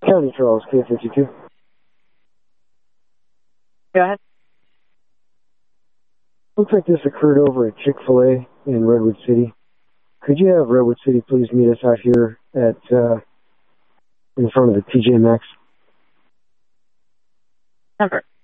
County, Charles, K52. Go ahead. Looks like this occurred over at Chick-fil-A in Redwood City. Could you have Redwood City please meet us out here at in front of the TJ Maxx? Number.